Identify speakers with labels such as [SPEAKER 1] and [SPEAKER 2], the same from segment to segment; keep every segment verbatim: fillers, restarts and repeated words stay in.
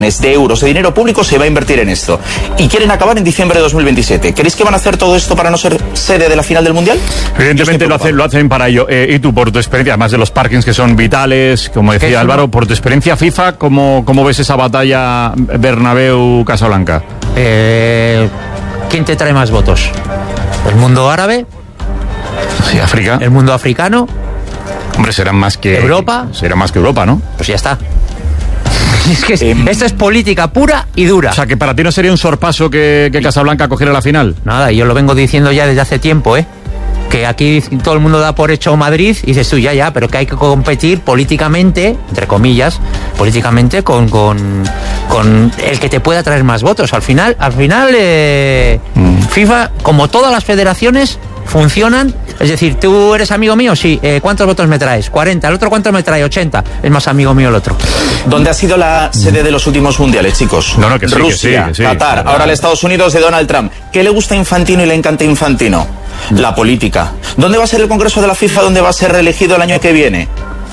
[SPEAKER 1] de euros de dinero público se va a invertir en esto y quieren acabar en diciembre de dos mil veintisiete. ¿Queréis que van a hacer todo esto para no ser sede de la final del Mundial?
[SPEAKER 2] Evidentemente lo hacen, lo hacen para ello. Eh, y tú, por tu experiencia, además de los parkings que son vitales, como decía Álvaro, por tu experiencia FIFA, ¿cómo, cómo ves esa batalla Bernabéu-Casablanca?
[SPEAKER 3] Eh, ¿Quién te trae más votos? ¿El mundo árabe?
[SPEAKER 2] Sí, África.
[SPEAKER 3] ¿El mundo africano?
[SPEAKER 2] Hombre, serán más que...
[SPEAKER 3] ¿Europa?
[SPEAKER 2] Será más que Europa, ¿no?
[SPEAKER 3] Pues ya está. Es que eh, esto es política pura y dura.
[SPEAKER 2] O sea, que para ti no sería un sorpaso que, que Casablanca cogiera la final.
[SPEAKER 3] Nada, yo lo vengo diciendo ya desde hace tiempo, ¿eh? Que aquí todo el mundo da por hecho Madrid y dices tú, ya, ya, pero que hay que competir políticamente, entre comillas, políticamente con, con, con el que te pueda traer más votos. Al final, al final eh, mm. FIFA, como todas las federaciones, funcionan, es decir, tú eres amigo mío, sí, eh, ¿cuántos votos me traes? cuarenta, ¿el otro cuánto me trae? ochenta, es más amigo mío el otro.
[SPEAKER 1] ¿Dónde ha sido la sede de los últimos mundiales, chicos?
[SPEAKER 2] No, no, que sí,
[SPEAKER 1] Rusia,
[SPEAKER 2] que sí, que sí.
[SPEAKER 1] Qatar, ahora el Estados Unidos de Donald Trump. ¿Qué le gusta a Infantino y le encanta a Infantino? La política. ¿Dónde va a ser el Congreso de la FIFA? ¿Dónde va a ser reelegido el año que viene?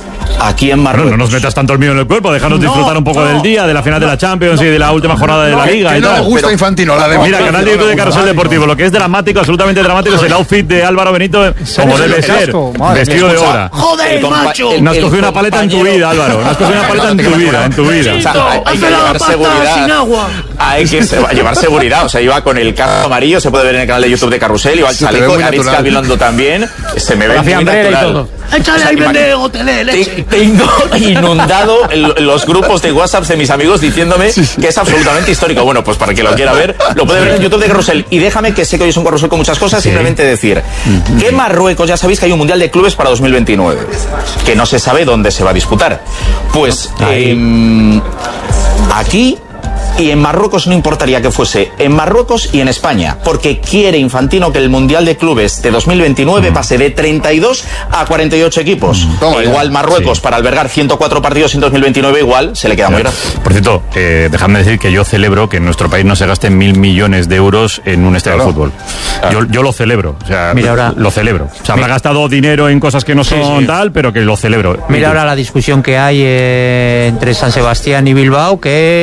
[SPEAKER 1] Aquí en Marruecos.
[SPEAKER 2] Bueno, no nos metas tanto el mío en el cuerpo, déjanos no, disfrutar un poco no, del día, de la final no, de la Champions no, y de la última jornada de no, la Liga
[SPEAKER 4] que
[SPEAKER 2] y
[SPEAKER 4] no
[SPEAKER 2] tal.
[SPEAKER 4] Me gusta
[SPEAKER 2] pero,
[SPEAKER 4] Infantino, la de
[SPEAKER 2] mira, canal de YouTube de Carrusel Deportivo, lo que es dramático, absolutamente dramático, es el outfit de Álvaro Benito, como debe ser, vestido de hora.
[SPEAKER 3] ¡Joder, macho!
[SPEAKER 2] No has cogido una paleta en tu vida, Álvaro, no has cogido una paleta en tu vida, en tu vida.
[SPEAKER 1] O sea, hay que llevar seguridad. Hay que llevar seguridad, o sea, iba con el casco amarillo, se puede ver en el canal de YouTube de Carrusel, iba el chaleco, Aritz Gabilondo también, se me ve muy natural.
[SPEAKER 3] Échale ahí, vende hotelé, leche.
[SPEAKER 1] Tengo inundado el, los grupos de WhatsApp de mis amigos diciéndome que es absolutamente histórico. Bueno, pues para que lo quiera ver, lo puede ver en YouTube de Carrusel. Y déjame, que sé que hoy es un Carrusel con muchas cosas, sí. simplemente decir que Marruecos, ya sabéis que hay un Mundial de Clubes para dos mil veintinueve, que no se sabe dónde se va a disputar. Pues eh, aquí... Y en Marruecos no importaría que fuese en Marruecos y en España, porque quiere Infantino que el Mundial de Clubes de dos mil veintinueve mm. pase de treinta y dos a cuarenta y ocho equipos. Mm. E igual Marruecos, sí. para albergar ciento cuatro partidos en dos mil veintinueve, igual se le queda muy grande.
[SPEAKER 2] Por cierto, eh, dejadme decir que yo celebro que en nuestro país no se gasten mil millones de euros en un estadio claro. de fútbol. Claro. Yo, yo lo celebro, o sea, Mira ahora, lo celebro. O sea, habrá gastado dinero en cosas que no son sí, sí. tal, pero que lo celebro.
[SPEAKER 3] Mira ahora la discusión que hay eh, entre San Sebastián y Bilbao,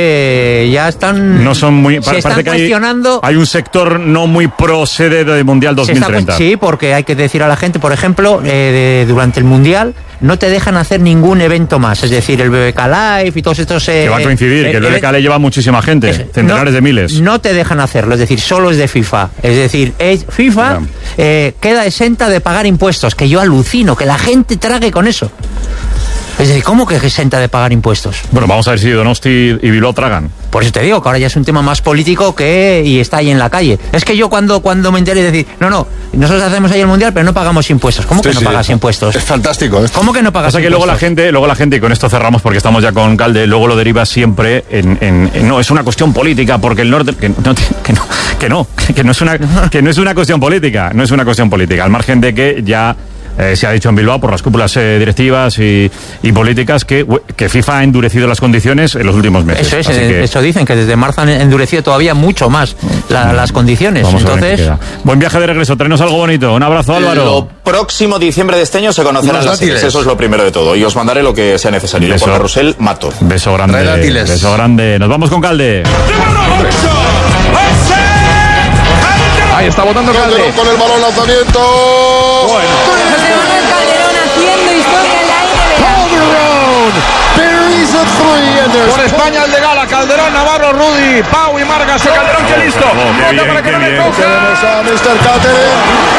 [SPEAKER 3] que ya están...
[SPEAKER 2] No son muy,
[SPEAKER 3] se están
[SPEAKER 2] que
[SPEAKER 3] cuestionando.
[SPEAKER 2] Hay, hay un sector no muy pro sede del Mundial dos mil treinta.
[SPEAKER 3] Está, sí, porque hay que decir a la gente, por ejemplo, eh, de, durante el Mundial no te dejan hacer ningún evento más. Es decir, el B B K Live y todos estos... Eh,
[SPEAKER 2] que va a coincidir, eh, que el B B K Live lleva muchísima gente, es, centenares
[SPEAKER 3] no,
[SPEAKER 2] de miles.
[SPEAKER 3] No te dejan hacerlo, es decir, solo es de FIFA. Es decir, es FIFA eh, queda exenta de pagar impuestos, que yo alucino, que la gente trague con eso. Es decir, ¿cómo que exenta de pagar impuestos?
[SPEAKER 2] Bueno, vamos a ver si Donosti y Bilbao tragan.
[SPEAKER 3] Por eso te digo que ahora ya es un tema más político que y está ahí en la calle. Es que yo cuando, cuando me enteré de decir, no, no, nosotros hacemos ahí el Mundial, pero no pagamos impuestos. ¿Cómo sí, que no sí, pagas impuestos?
[SPEAKER 4] Es fantástico. Esto.
[SPEAKER 3] ¿Cómo que no pagas
[SPEAKER 2] o sea, que
[SPEAKER 3] impuestos?
[SPEAKER 2] luego la gente, luego la gente, y con esto cerramos porque estamos ya con Calde, luego lo deriva siempre en, en, en no, es una cuestión política, porque el norte, que no, que no, que no, que no es una, que no es una cuestión política, no es una cuestión política, al margen de que ya Eh, se ha dicho en Bilbao por las cúpulas eh, directivas y, y políticas que, que FIFA ha endurecido las condiciones en los últimos meses.
[SPEAKER 3] Eso es,
[SPEAKER 2] Así
[SPEAKER 3] eh,
[SPEAKER 2] que...
[SPEAKER 3] eso dicen, que desde marzo han endurecido todavía mucho más la, las condiciones.
[SPEAKER 2] Vamos
[SPEAKER 3] Entonces,
[SPEAKER 2] buen viaje de regreso, traenos algo bonito. Un abrazo, Álvaro.
[SPEAKER 1] Lo próximo diciembre de este año se conocerán las sedes, eso es lo primero de todo. Y os mandaré lo que sea necesario. Beso, por Carrusel, mato.
[SPEAKER 2] Beso grande. Beso grande. Nos vamos con Calde.
[SPEAKER 4] Ahí está botando Calde.
[SPEAKER 5] Con el balón, lanzamiento.
[SPEAKER 6] Bueno. José Manuel Calderón haciendo historia en la N B A.
[SPEAKER 4] Por España el de Gala, Calderón, Navarro, Rudy, Pau y Margas. Y Calderón, que listo.
[SPEAKER 2] Oh, bien,
[SPEAKER 4] para que no le toque.
[SPEAKER 5] A mister Cáceres.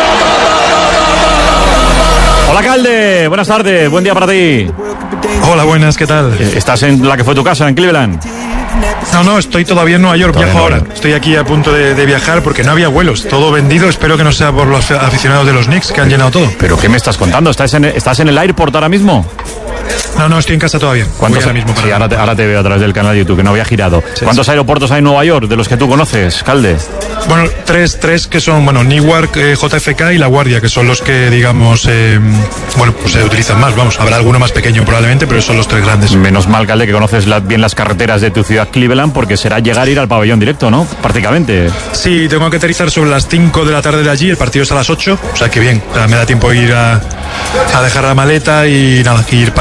[SPEAKER 2] Hola Calde, buenas tardes, buen día para ti.
[SPEAKER 7] Hola, buenas, ¿qué tal?
[SPEAKER 2] ¿Estás en la que fue tu casa, en Cleveland?
[SPEAKER 7] No, no, estoy todavía en Nueva York,
[SPEAKER 2] todavía
[SPEAKER 7] viajo
[SPEAKER 2] no,
[SPEAKER 7] ahora. Estoy aquí a punto de, de viajar porque no había vuelos, todo vendido. Espero que no sea por los aficionados de los Knicks que han llenado todo.
[SPEAKER 2] ¿Pero qué me estás contando? ¿Estás en, estás en el airport ahora mismo?
[SPEAKER 7] No, no, estoy en casa todavía.
[SPEAKER 2] ¿Cuántos ahora mismo? Para sí, ahora te, ahora te veo a través del canal de YouTube, que no había girado. Sí, ¿Cuántos sí. aeropuertos hay en Nueva York, de los que tú conoces, Calde?
[SPEAKER 7] Bueno, tres, tres que son, bueno, Newark, eh, J F K y La Guardia, que son los que, digamos, eh, bueno, pues se utilizan más, vamos. Habrá alguno más pequeño probablemente, pero son los tres grandes.
[SPEAKER 2] Menos mal, Calde, que conoces la, bien las carreteras de tu ciudad, Cleveland, porque será llegar a ir al pabellón directo, ¿no? Prácticamente.
[SPEAKER 7] Sí, tengo que aterrizar sobre las cinco de la tarde de allí, el partido es a las ocho, o sea que bien, me da tiempo de ir a, a dejar la maleta y nada, ir para, para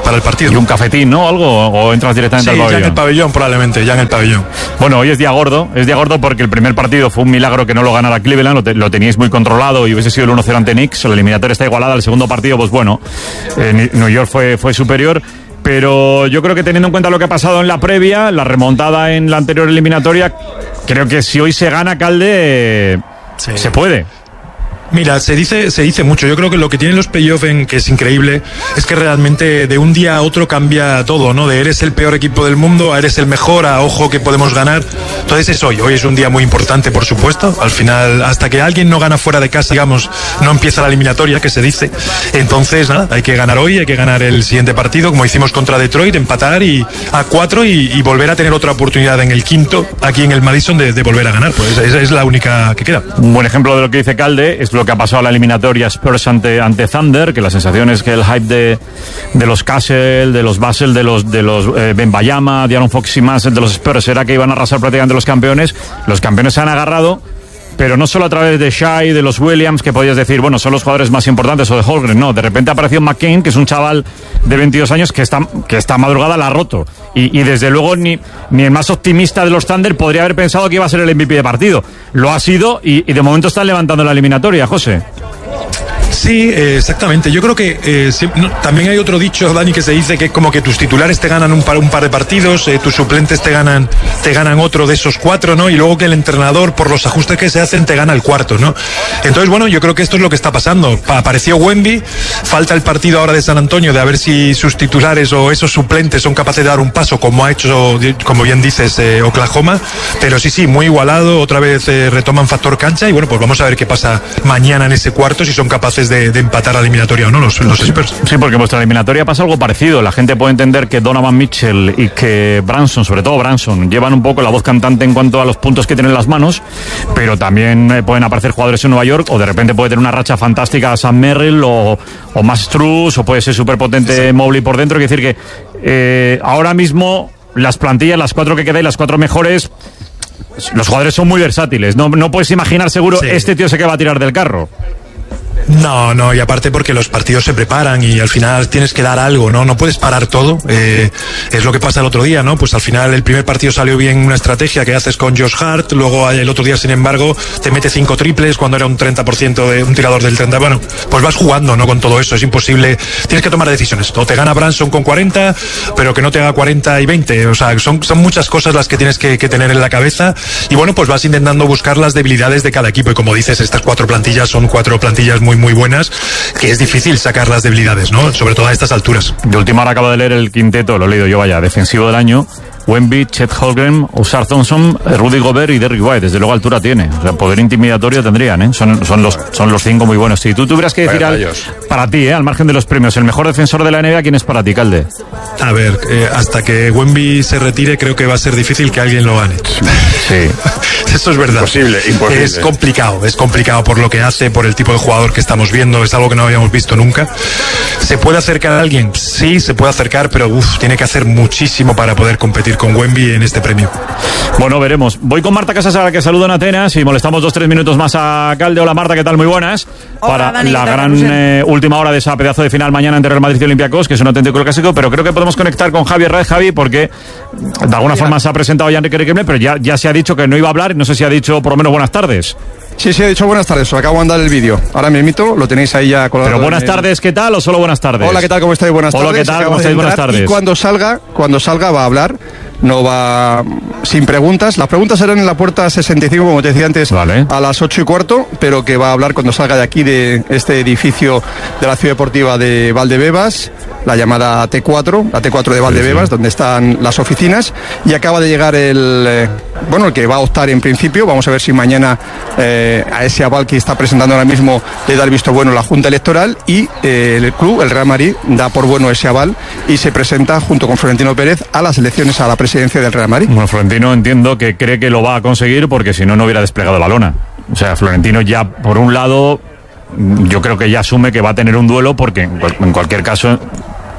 [SPEAKER 7] para el partido.
[SPEAKER 2] ¿Y un cafetín, no? ¿Algo? ¿O entras directamente
[SPEAKER 7] sí,
[SPEAKER 2] al pabellón?
[SPEAKER 7] Ya en el pabellón, probablemente, ya en el pabellón.
[SPEAKER 2] Bueno, hoy es día gordo, es día gordo porque el primer partido fue un milagro que no lo ganara Cleveland, lo, te, lo teníais muy controlado y hubiese sido el uno cero ante Knicks, la eliminatoria está igualada, el segundo partido, pues bueno, eh, New York fue, fue superior. Pero yo creo que teniendo en cuenta lo que ha pasado en la previa, la remontada en la anterior eliminatoria, creo que si hoy se gana, Calde, sí. se puede.
[SPEAKER 7] Mira, se dice, se dice mucho. Yo creo que lo que tienen los playoffs, en que es increíble, es que realmente de un día a otro cambia todo, ¿no? De eres el peor equipo del mundo a eres el mejor, a ojo que podemos ganar. Entonces es hoy. Hoy es un día muy importante, por supuesto. Al final, hasta que alguien no gana fuera de casa, digamos, no empieza la eliminatoria, que se dice. Entonces, nada, hay que ganar hoy, hay que ganar el siguiente partido, como hicimos contra Detroit, empatar y a cuatro y, y volver a tener otra oportunidad en el quinto, aquí en el Madison, de, de volver a ganar. Pues esa, esa es la única que queda.
[SPEAKER 2] Un buen ejemplo de lo que dice Calde es lo que ha pasado a la eliminatoria Spurs ante, ante Thunder, que la sensación es que el hype de, de los Castle, de los Basel, de los, de los eh, Wembanyama, de Aaron Fox y más, de los Spurs, era que iban a arrasar prácticamente los campeones. Los campeones se han agarrado, pero no solo a través de Shai, de los Williams, que podías decir, bueno, son los jugadores más importantes, o de Holmgren, no, de repente apareció McCain, que es un chaval de veintidós años que está, que esta madrugada la ha roto, y, y desde luego ni, ni el más optimista de los Thunder podría haber pensado que iba a ser el M V P de partido. Lo ha sido, y, y de momento están levantando la eliminatoria, José.
[SPEAKER 7] Sí, eh, exactamente. Yo creo que eh, sí, no, también hay otro dicho, Dani, que se dice que es como que tus titulares te ganan un par, un par de partidos, eh, tus suplentes te ganan, te ganan otro de esos cuatro, ¿no? Y luego que el entrenador, por los ajustes que se hacen, te gana el cuarto, ¿no? Entonces, bueno, yo creo que esto es lo que está pasando. Pa- apareció Wemby, falta el partido ahora de San Antonio, de a ver si sus titulares o esos suplentes son capaces de dar un paso, como ha hecho, como bien dices, eh, Oklahoma. Pero sí, sí, muy igualado. Otra vez eh, retoman factor cancha y bueno, pues vamos a ver qué pasa mañana en ese cuarto, si son capaces de, de empatar la eliminatoria o no los, los Spurs.
[SPEAKER 2] Sí, porque en vuestra eliminatoria pasa algo parecido. La gente puede entender que Donovan Mitchell y que Branson, sobre todo Branson, llevan un poco la voz cantante en cuanto a los puntos que tienen en las manos, pero también eh, pueden aparecer jugadores en Nueva York, o de repente puede tener una racha fantástica Sam Merrill o, o Max Strus, o puede ser súper potente sí. Mobley por dentro. Quiere decir que eh, ahora mismo las plantillas, las cuatro que quedan y las cuatro mejores, los jugadores son muy versátiles. No, no puedes imaginar seguro sí. este tío sé que va a tirar del carro.
[SPEAKER 7] No, no, y aparte porque los partidos se preparan y al final tienes que dar algo, ¿no? No puedes parar todo. Eh, es lo que pasa el otro día, ¿no? Pues al final el primer partido salió bien una estrategia que haces con Josh Hart, luego el otro día, sin embargo, te mete cinco triples cuando era un treinta por ciento de un tirador del treinta. Bueno, pues vas jugando, ¿no? Con todo eso, es imposible. Tienes que tomar decisiones. O te gana Branson con cuarenta, pero que no te haga cuarenta y veinte. O sea, son, son muchas cosas las que tienes que, que tener en la cabeza. Y bueno, pues vas intentando buscar las debilidades de cada equipo. Y como dices, estas cuatro plantillas son cuatro plantillas muy muy buenas, que es difícil sacar las debilidades, ¿no? Sobre todo a estas alturas.
[SPEAKER 2] De última hora acabo de leer el quinteto, lo he leído yo, vaya, defensivo del año: Wemby, Chet Holmgren, Ausar Thompson, Rudy Gobert y Derrick White. Desde luego altura tiene, o sea, poder intimidatorio tendrían, ¿eh? Son, son, los, son los cinco muy buenos. Si tú tuvieras que decir al, para ti, ¿eh? Al margen de los premios, el mejor defensor de la N B A, ¿quién es para ti, Calde?
[SPEAKER 7] A ver, eh, hasta que Wemby se retire, creo que va a ser difícil que alguien lo gane.
[SPEAKER 2] Sí.
[SPEAKER 7] Eso es verdad.
[SPEAKER 8] Imposible, imposible.
[SPEAKER 7] Es complicado, es complicado por lo que hace, por el tipo de jugador que estamos viendo, es algo que no habíamos visto nunca. ¿Se puede acercar a alguien? Sí, se puede acercar, pero uf, tiene que hacer muchísimo para poder competir con Wemby en este premio.
[SPEAKER 2] Bueno, veremos. Voy con Marta Casas, a la que saludo en Atenas, y molestamos dos, tres minutos más a Calde. Hola, Marta, ¿qué tal? Muy buenas.
[SPEAKER 6] Hola,
[SPEAKER 2] para
[SPEAKER 6] Dani,
[SPEAKER 2] la
[SPEAKER 6] ¿qué tal,
[SPEAKER 2] gran eh, última hora de esa pedazo de final mañana entre Real Madrid y Olympiacos, que es un auténtico clásico, pero creo que podemos conectar con Javier Raez, Javi, porque de alguna forma se ha presentado ya Enrique Riquelme, pero ya, ya se ha dicho que no iba a hablar, no sé si ha dicho por lo menos buenas tardes.
[SPEAKER 9] Sí, sí, he dicho buenas tardes, os acabo de mandar el vídeo. Ahora mismo lo tenéis ahí ya colgado.
[SPEAKER 2] Pero buenas
[SPEAKER 9] el...
[SPEAKER 2] tardes, ¿qué tal? ¿O solo buenas tardes?
[SPEAKER 9] Hola, ¿qué tal? ¿Cómo estáis? Buenas
[SPEAKER 2] Hola,
[SPEAKER 9] tardes.
[SPEAKER 2] ¿qué tal? ¿Cómo estáis? Buenas tardes.
[SPEAKER 9] Y cuando salga, cuando salga va a hablar, no va sin preguntas. Las preguntas serán en la puerta sesenta y cinco, como te decía antes,
[SPEAKER 2] vale,
[SPEAKER 9] a las ocho y cuarto, pero que va a hablar cuando salga de aquí, de este edificio de la Ciudad Deportiva de Valdebebas, la llamada T cuatro, la T cuatro de Valdebebas, sí, sí, donde están las oficinas, y acaba de llegar el, eh, bueno, el que va a optar en principio. Vamos a ver si mañana eh, a ese aval que está presentando ahora mismo le da el visto bueno la Junta Electoral, y eh, el club, el Real Madrid, da por bueno ese aval y se presenta junto con Florentino Pérez a las elecciones a la presidencia del Real Madrid.
[SPEAKER 2] Bueno, Florentino entiendo que cree que lo va a conseguir, porque si no, no hubiera desplegado la lona. O sea, Florentino ya, por un lado, yo creo que ya asume que va a tener un duelo, porque en cualquier caso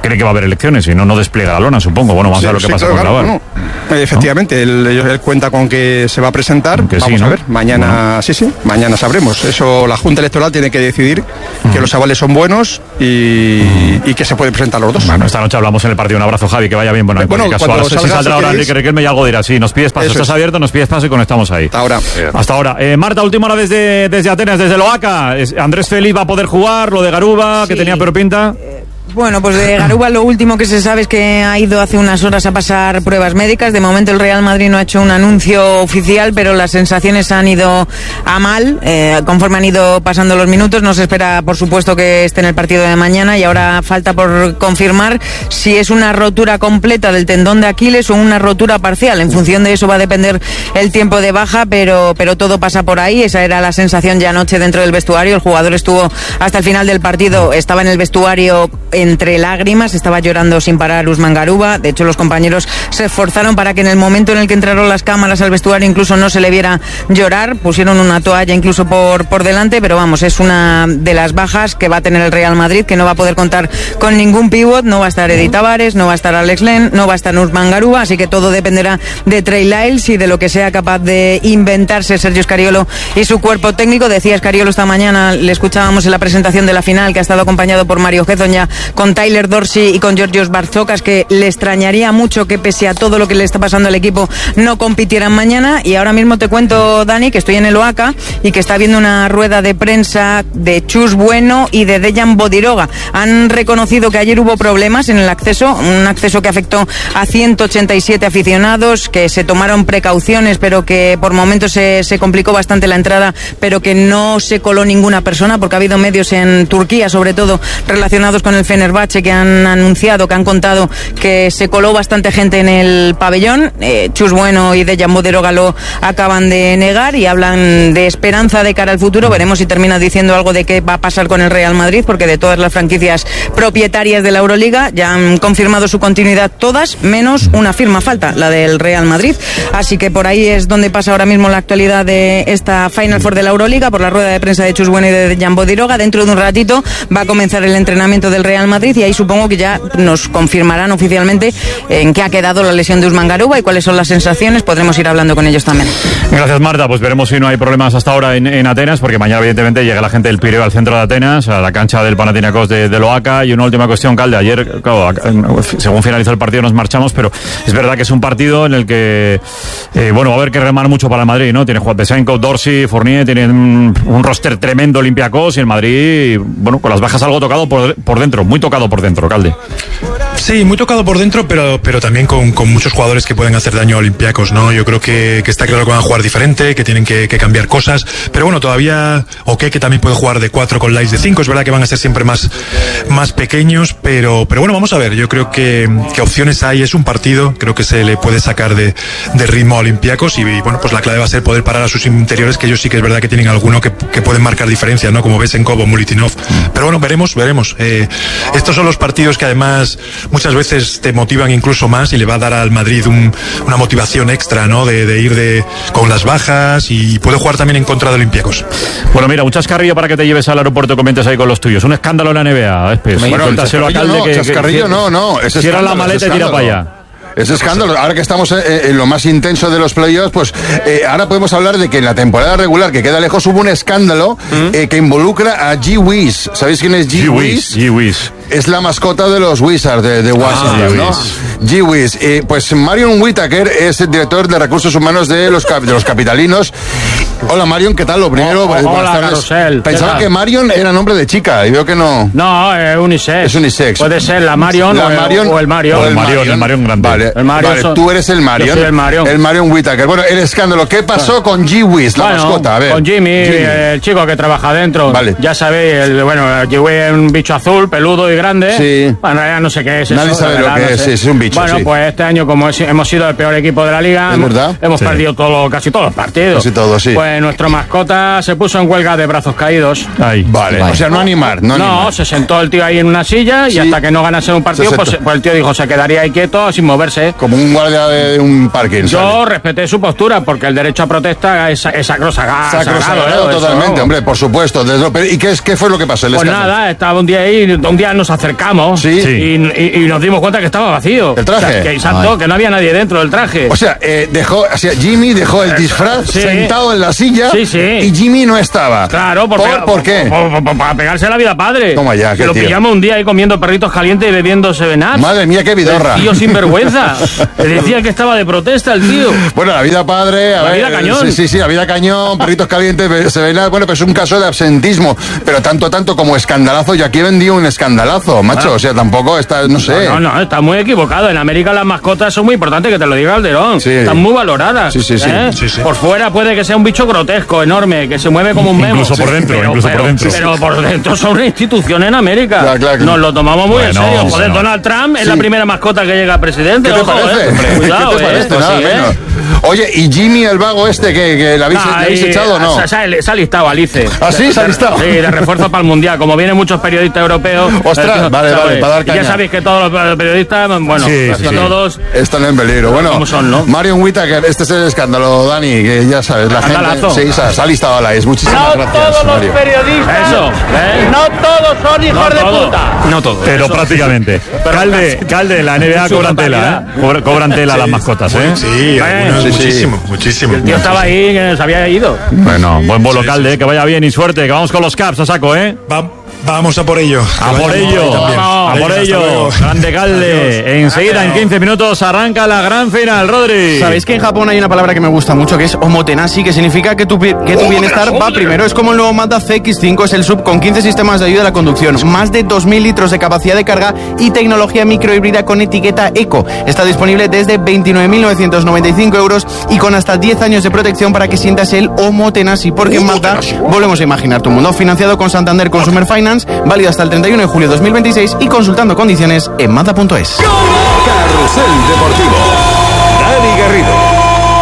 [SPEAKER 2] cree que va a haber elecciones, si no, no despliega la lona, supongo. Bueno, vamos sí, a ver lo que sí, pasa claro, con Navarro.
[SPEAKER 9] No. Efectivamente, ¿no? él, él cuenta con que se va a presentar. Que vamos sí, ¿no? a ver, mañana, no. sí, sí, mañana sabremos. Eso la Junta Electoral tiene que decidir que mm. los avales son buenos y, mm. y que se pueden presentar los dos.
[SPEAKER 2] Bueno, esta noche hablamos en el partido. Un abrazo, Javi, que vaya bien. Bueno, en bueno, caso, ahora salga, si saldrá ahora Enrique Riquelme y algo dirá. Sí, nos pides paso, Eso estás es. abierto, nos pides paso y conectamos ahí.
[SPEAKER 9] Hasta ahora.
[SPEAKER 2] Hasta ahora. Eh, Marta, última hora desde, desde Atenas, desde Loaca. Andrés Feliz va a poder jugar, lo de Garuba, sí. que tenía peor pinta.
[SPEAKER 6] Bueno, pues de Garuba lo último que se sabe es que ha ido hace unas horas a pasar pruebas médicas. De momento el Real Madrid no ha hecho un anuncio oficial, pero las sensaciones han ido a mal. Eh, conforme han ido pasando los minutos, no se espera, por supuesto, que esté en el partido de mañana y ahora falta por confirmar si es una rotura completa del tendón de Aquiles o una rotura parcial. En función de eso va a depender el tiempo de baja, pero, pero todo pasa por ahí. Esa era la sensación ya anoche dentro del vestuario. El jugador estuvo hasta el final del partido, estaba en el vestuario entre lágrimas, estaba llorando sin parar Usman Garuba. De hecho, los compañeros se esforzaron para que en el momento en el que entraron las cámaras al vestuario incluso no se le viera llorar. Pusieron una toalla incluso por, por delante, pero vamos, es una de las bajas que va a tener el Real Madrid, que no va a poder contar con ningún pívot. No va a estar Eddie Tavares, no va a estar Alex Len, no va a estar Usman Garuba, así que todo dependerá de Trey Lyles y de lo que sea capaz de inventarse Sergio Scariolo y su cuerpo técnico. Decía Scariolo esta mañana, le escuchábamos en la presentación de la final, que ha estado acompañado por Mario Hezon ya con Tyler Dorsey y con Georgios Barzokas, que le extrañaría mucho que pese a todo lo que le está pasando al equipo no compitieran mañana. Y ahora mismo te cuento, Dani, que estoy en el Oaca y que está habiendo una rueda de prensa de Chus Bueno y de Dejan Bodiroga. Han reconocido que ayer hubo problemas en el acceso, un acceso que afectó a ciento ochenta y siete aficionados, que se tomaron precauciones, pero que por momentos se, se complicó bastante la entrada, pero que no se coló ninguna persona, porque ha habido medios en Turquía, sobre todo relacionados con el Fenerbahce, que han anunciado, que han contado que se coló bastante gente en el pabellón. eh, Chus Bueno y Dejan Bodiroga lo acaban de negar y hablan de esperanza de cara al futuro. Veremos si termina diciendo algo de qué va a pasar con el Real Madrid, porque de todas las franquicias propietarias de la Euroliga ya han confirmado su continuidad todas, menos una firma falta, la del Real Madrid. Así que por ahí es donde pasa ahora mismo la actualidad de esta Final Four de la Euroliga, por la rueda de prensa de Chus Bueno y de Dejan Bodiroga. Dentro de un ratito va a comenzar el entrenamiento del Real Madrid y ahí supongo que ya nos confirmarán oficialmente en qué ha quedado la lesión de Usman Garuba y cuáles son las sensaciones. Podremos ir hablando con ellos también.
[SPEAKER 2] Gracias, Marta. Pues veremos si no hay problemas hasta ahora en, en Atenas, porque mañana evidentemente llega la gente del Pireo al centro de Atenas, a la cancha del Panathinaikos de, de Loaca. Y una última cuestión, Calde. Ayer, claro, según finalizó el partido nos marchamos, pero es verdad que es un partido en el que eh, bueno, va a haber que remar mucho para el Madrid, ¿no? Tiene Juan Pesenko, Dorsey, Fournier, tiene un, un roster tremendo Olympiacos, y el Madrid, bueno, con las bajas algo tocado por, por dentro, muy tocado por dentro, Calde.
[SPEAKER 7] Sí, muy tocado por dentro, pero, pero también con, con muchos jugadores que pueden hacer daño a Olympiacos, ¿no? Yo creo que, que está claro que van a jugar diferente, que tienen que, que cambiar cosas, pero bueno, todavía Oke, que también puede jugar de cuatro con Lyles de cinco, es verdad que van a ser siempre más, más pequeños, pero, pero bueno, vamos a ver, yo creo que, que opciones hay, es un partido, creo que se le puede sacar de, de ritmo a Olympiacos y, y bueno, pues la clave va a ser poder parar a sus interiores, que ellos sí que es verdad que tienen alguno que, que pueden marcar diferencia, ¿no? Como Besenkov o Mulitinov, pero bueno, veremos, veremos. Eh, estos son los partidos que además muchas veces te motivan incluso más y le va a dar al Madrid un, una motivación extra, ¿no? De, de ir de, con las bajas y puede jugar también en contra de Olympiacos.
[SPEAKER 2] Bueno, mira, un chascarrillo para que te lleves al aeropuerto, comentes ahí con los tuyos. Un escándalo en la N B A, Espes.
[SPEAKER 5] Bueno, el chascarrillo no, que, chascarrillo que, no, no.
[SPEAKER 2] Cierra la maleta y tira para allá.
[SPEAKER 5] Es escándalo. Ahora que estamos en, en lo más intenso de los playoffs, pues eh, ahora podemos hablar de que en la temporada regular, que queda lejos, hubo un escándalo ¿Mm? eh, que involucra a G. Wiz. ¿Sabéis quién es G. Wiz?
[SPEAKER 2] G. Wiz.
[SPEAKER 5] Es la mascota de los Wizards de, de Washington, ah, ¿no? G. Wiz. Eh, pues Marion Whittaker es el director de recursos humanos de los, cap, de los capitalinos. Hola, Marion, ¿qué tal? Lo primero,
[SPEAKER 8] oh, hola, Carrusel.
[SPEAKER 5] Pensaba que Marion era nombre de chica y veo que no.
[SPEAKER 8] No, es unisex.
[SPEAKER 5] Es unisex.
[SPEAKER 8] Puede ser la Marion,
[SPEAKER 5] la
[SPEAKER 8] o,
[SPEAKER 5] Marion
[SPEAKER 8] o el Marion.
[SPEAKER 5] O el
[SPEAKER 2] Marion,
[SPEAKER 5] Marion,
[SPEAKER 2] el Marion grande.
[SPEAKER 5] Vale,
[SPEAKER 8] el Marion
[SPEAKER 5] vale
[SPEAKER 8] son...
[SPEAKER 5] tú eres el Marion.
[SPEAKER 8] Yo soy el Marion.
[SPEAKER 5] El Marion Whittaker. Bueno, el escándalo. ¿Qué pasó ah. con G. Wiz, la
[SPEAKER 8] bueno,
[SPEAKER 5] mascota? A ver.
[SPEAKER 8] Con Jimmy, Jimmy, el chico que trabaja dentro.
[SPEAKER 5] Vale.
[SPEAKER 8] Ya sabéis, el, bueno, G. Wiz es un bicho azul, peludo y grande.
[SPEAKER 5] Sí.
[SPEAKER 8] Bueno, en realidad no sé qué es
[SPEAKER 5] Nadie
[SPEAKER 8] eso.
[SPEAKER 5] sabe
[SPEAKER 8] verdad,
[SPEAKER 5] lo que
[SPEAKER 8] no
[SPEAKER 5] es.
[SPEAKER 8] sé.
[SPEAKER 5] Es un bicho,
[SPEAKER 8] Bueno,
[SPEAKER 5] sí.
[SPEAKER 8] pues este año, como es, hemos sido el peor equipo de la liga,
[SPEAKER 5] ¿Es
[SPEAKER 8] hemos,
[SPEAKER 5] verdad?
[SPEAKER 8] hemos
[SPEAKER 2] sí.
[SPEAKER 8] perdido todo, casi todos los partidos.
[SPEAKER 5] Casi todos, sí.
[SPEAKER 8] Pues eh, nuestro mascota se puso en huelga de brazos caídos.
[SPEAKER 2] Ahí.
[SPEAKER 5] Vale, vale, o sea, no animar, no,
[SPEAKER 8] no
[SPEAKER 5] animar.
[SPEAKER 8] Se sentó el tío ahí en una silla y sí. hasta que no ganase un partido, pues, pues el tío dijo, se quedaría ahí quieto sin moverse.
[SPEAKER 5] Como un guardia de un parking.
[SPEAKER 8] Yo
[SPEAKER 5] ¿sale?
[SPEAKER 8] respeté su postura porque el derecho a protesta es, es sacrosagrado.
[SPEAKER 5] Sacrosagrado, ¿eh? Totalmente, eso. Hombre, por supuesto. Desde, ¿y qué, es, qué fue lo que pasó?
[SPEAKER 8] Pues nada, estaba un día ahí, un día nos acercamos ¿sí? Sí. Y, y, y nos dimos cuenta que estaba vacío.
[SPEAKER 5] ¿El traje?
[SPEAKER 8] O sea, que, exacto, Ay. que no había nadie dentro del traje.
[SPEAKER 5] O sea, eh, dejó, o sea, Jimmy dejó el disfraz sí. sentado en la silla
[SPEAKER 8] sí, sí.
[SPEAKER 5] y Jimmy no estaba.
[SPEAKER 8] Claro, por,
[SPEAKER 5] ¿Por,
[SPEAKER 8] pega,
[SPEAKER 5] ¿por qué?
[SPEAKER 8] Por, por, por, para pegarse la vida padre.
[SPEAKER 5] Toma ya,
[SPEAKER 8] que lo tío. Pillamos un día ahí comiendo perritos calientes y bebiendo Seven Up.
[SPEAKER 5] Madre mía, qué vidorra.
[SPEAKER 8] El tío sin vergüenza. Le decía que estaba de protesta el tío.
[SPEAKER 5] Bueno, la vida padre, a
[SPEAKER 8] la
[SPEAKER 5] ver,
[SPEAKER 8] vida cañón.
[SPEAKER 5] Sí, sí, sí, la vida cañón, perritos calientes, Seven Up. Bueno, pues es un caso de absentismo, pero tanto, tanto como escandalazo. Y aquí vendí un escandalazo, macho. Bueno. O sea, tampoco está, no sé.
[SPEAKER 8] No, no, no, está muy equivocado. En América las mascotas son muy importantes, que te lo diga Calderón. Sí. Están muy valoradas.
[SPEAKER 5] Sí, sí, sí.
[SPEAKER 8] ¿eh?
[SPEAKER 5] sí, sí.
[SPEAKER 8] Por fuera puede que sea un bicho grotesco, enorme, que se mueve como un memo.
[SPEAKER 2] Incluso por dentro,
[SPEAKER 8] pero,
[SPEAKER 2] incluso
[SPEAKER 8] pero,
[SPEAKER 2] por dentro.
[SPEAKER 8] Pero por dentro son una institución en América.
[SPEAKER 5] Claro, claro.
[SPEAKER 8] Nos lo tomamos muy
[SPEAKER 2] bueno,
[SPEAKER 8] en serio. Joder,
[SPEAKER 2] bueno.
[SPEAKER 8] Donald Trump es
[SPEAKER 5] sí.
[SPEAKER 8] la primera mascota que llega a presidente.
[SPEAKER 5] ¿Qué te
[SPEAKER 8] ojo,
[SPEAKER 5] parece?
[SPEAKER 8] Eh. Cuidado,
[SPEAKER 5] ¿Qué te parece?
[SPEAKER 8] Eh. Pues
[SPEAKER 5] Nada
[SPEAKER 8] sí,
[SPEAKER 5] menos.
[SPEAKER 8] Eh.
[SPEAKER 5] Oye, ¿y Jimmy el vago este que, que le habéis,
[SPEAKER 8] Nah,
[SPEAKER 5] ¿le habéis
[SPEAKER 8] y,
[SPEAKER 5] echado o no?
[SPEAKER 8] Se, se, se ha listado, Alice.
[SPEAKER 5] ¿Ah, sí? ¿Se ha listado?
[SPEAKER 8] Sí, de refuerzo para el Mundial. Como vienen muchos periodistas europeos...
[SPEAKER 5] Ostras,
[SPEAKER 8] tío,
[SPEAKER 5] vale,
[SPEAKER 8] ¿sabes?
[SPEAKER 5] vale, para dar
[SPEAKER 8] Y
[SPEAKER 5] caña.
[SPEAKER 8] ya sabéis que todos los periodistas, bueno,
[SPEAKER 2] sí,
[SPEAKER 8] casi
[SPEAKER 2] sí, sí.
[SPEAKER 8] todos...
[SPEAKER 5] Están en peligro. Bueno,
[SPEAKER 8] ¿cómo son, no?
[SPEAKER 5] Marion Whittaker, este es el escándalo, Dani, que ya sabes, la
[SPEAKER 8] Escandalazo.
[SPEAKER 5] gente... Sí, se ha, se ha listado a la es. Muchísimas
[SPEAKER 10] no
[SPEAKER 5] gracias,
[SPEAKER 10] todos los
[SPEAKER 5] Mario.
[SPEAKER 10] periodistas,
[SPEAKER 8] Eso, ¿eh?
[SPEAKER 10] no todos son hijos
[SPEAKER 8] No
[SPEAKER 10] de
[SPEAKER 8] todo.
[SPEAKER 10] puta.
[SPEAKER 8] No todos.
[SPEAKER 2] Pero
[SPEAKER 8] Eso.
[SPEAKER 2] prácticamente.
[SPEAKER 8] Pero
[SPEAKER 2] Calde,
[SPEAKER 8] casi.
[SPEAKER 2] Calde, la N B A
[SPEAKER 8] Su
[SPEAKER 2] cobran tela, ¿eh? Cobran, cobran tela
[SPEAKER 7] Sí.
[SPEAKER 2] las mascotas, ¿eh?
[SPEAKER 7] Sí, algunos,
[SPEAKER 5] sí, sí.
[SPEAKER 7] muchísimo, muchísimo.
[SPEAKER 8] El tío estaba ahí, que se había ido.
[SPEAKER 2] Bueno, buen bolo,
[SPEAKER 7] Sí,
[SPEAKER 2] Calde,
[SPEAKER 7] sí.
[SPEAKER 2] que vaya bien y suerte, que vamos con los Caps a saco, ¿eh?
[SPEAKER 7] Va- vamos a por ello.
[SPEAKER 2] A por
[SPEAKER 7] Vaya,
[SPEAKER 2] ello,
[SPEAKER 7] también.
[SPEAKER 2] a por
[SPEAKER 7] Venga, hasta
[SPEAKER 2] ello.
[SPEAKER 7] luego.
[SPEAKER 2] Grande Calde. Enseguida, en quince minutos, arranca la gran final, Rodri.
[SPEAKER 11] Sabéis que en Japón hay una palabra que me gusta mucho que es omotenashi, que significa que tu, pi- que tu bienestar va primero. Es como el nuevo Mazda C X cinco, es el sub con quince sistemas de ayuda a la conducción, más de dos mil litros de capacidad de carga y tecnología microhíbrida con etiqueta Eco. Está disponible desde veintinueve mil novecientos noventa y cinco euros y con hasta diez años de protección para que sientas el omotenashi, porque en Mazda volvemos a imaginar tu mundo. Financiado con Santander Consumer Finance, válido hasta el treinta y uno de julio de dos mil veintiséis y consultando condiciones en mazda punto es.
[SPEAKER 12] Carrusel Deportivo. Dani Garrido.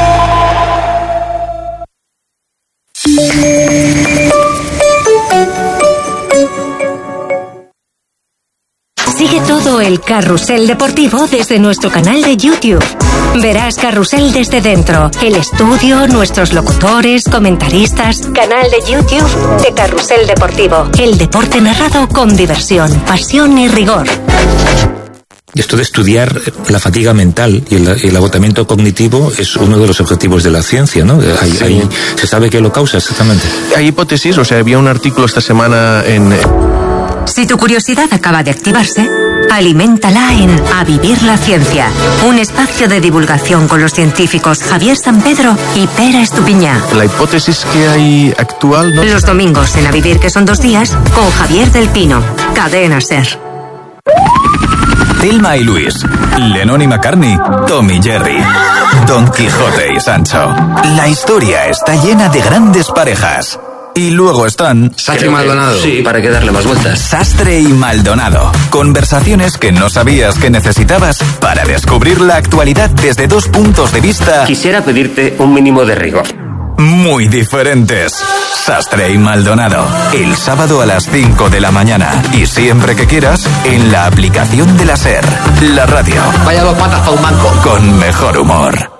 [SPEAKER 13] Sigue todo el carrusel deportivo desde nuestro canal de YouTube. Verás Carrusel desde dentro, el estudio, nuestros locutores, comentaristas. Canal de YouTube de Carrusel Deportivo. El deporte narrado con diversión, pasión y rigor.
[SPEAKER 14] Esto de estudiar la fatiga mental y el, el agotamiento cognitivo es uno de los objetivos de la ciencia, ¿no? Hay,
[SPEAKER 15] Sí.
[SPEAKER 14] hay- ¿Se sabe qué lo causa exactamente?
[SPEAKER 15] Hay hipótesis, o sea, había un artículo esta semana en...
[SPEAKER 13] Si tu curiosidad acaba de activarse, aliméntala en A Vivir la Ciencia, un espacio de divulgación con los científicos Javier San Pedro y Pera Estupiñá.
[SPEAKER 15] La hipótesis que hay actual... ¿no?
[SPEAKER 13] Los domingos en A Vivir, que son dos días, con Javier del Pino. Cadena Ser.
[SPEAKER 16] Thelma y Luis, Lennon y McCartney, Tom y Jerry, Don Quijote y Sancho. La historia está llena de grandes parejas. Y luego están...
[SPEAKER 17] Sastre y Maldonado. Sí, para que darle más vueltas.
[SPEAKER 16] Sastre y Maldonado. Conversaciones que no sabías que necesitabas para descubrir la actualidad desde dos puntos de vista...
[SPEAKER 17] Quisiera pedirte un mínimo de rigor.
[SPEAKER 16] Muy diferentes. Sastre y Maldonado. El sábado a las cinco de la mañana. Y siempre que quieras, en la aplicación de la SER. La radio.
[SPEAKER 17] Vaya dos patas para un banco.
[SPEAKER 16] Con mejor humor.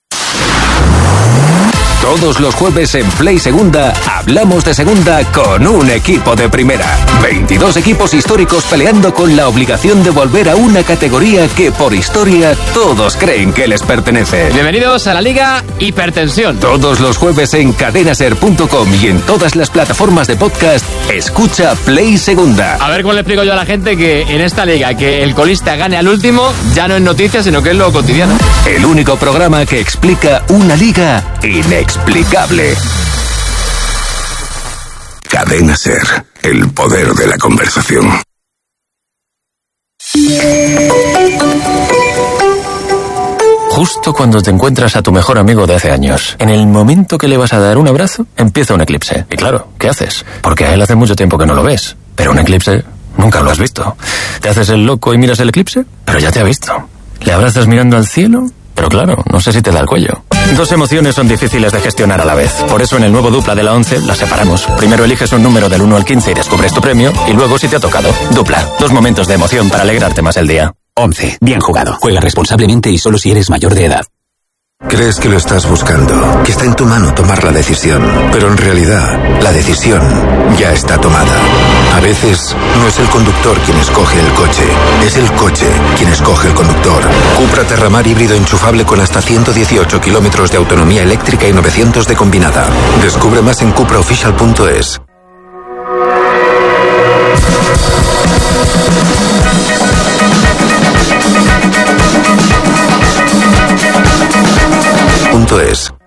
[SPEAKER 12] Todos los jueves en Play Segunda hablamos de segunda con un equipo de primera. veintidós equipos históricos peleando con la obligación de volver a una categoría que por historia todos creen que les pertenece.
[SPEAKER 18] Bienvenidos a la Liga Hipertensión.
[SPEAKER 12] Todos los jueves en cadenaser punto com y en todas las plataformas de podcast, escucha Play Segunda.
[SPEAKER 18] A ver cómo le explico yo a la gente que en esta liga que el colista gane al último ya no es noticia, sino que es lo cotidiano.
[SPEAKER 12] El único programa que explica una liga inexplicable.
[SPEAKER 19] Cadena Ser, el poder de la conversación.
[SPEAKER 17] Justo cuando te encuentras a tu mejor amigo de hace años, en el momento que le vas a dar un abrazo, empieza un eclipse. Y claro, ¿qué haces? Porque a él hace mucho tiempo que no lo ves. Pero un eclipse nunca lo has visto. Te haces el loco y miras el eclipse, pero ya te ha visto. Le abrazas mirando al cielo, pero claro, no sé si te da el cuello. Dos emociones son difíciles de gestionar a la vez. Por eso en el nuevo Dupla de la once las separamos. Primero eliges un número del uno al quince y descubres tu premio, y luego si te ha tocado. Dupla, dos momentos de emoción para alegrarte más el día.
[SPEAKER 10] once. Bien jugado. Juega responsablemente y solo si eres mayor de edad.
[SPEAKER 19] Crees que lo estás buscando, que está en tu mano tomar la decisión, pero en realidad la decisión ya está tomada. A veces no es el conductor quien escoge el coche, es el coche quien escoge el conductor. Cupra Terramar híbrido enchufable con hasta ciento dieciocho kilómetros de autonomía eléctrica y novecientos de combinada. Descubre más en cupra oficial punto es. Punto es.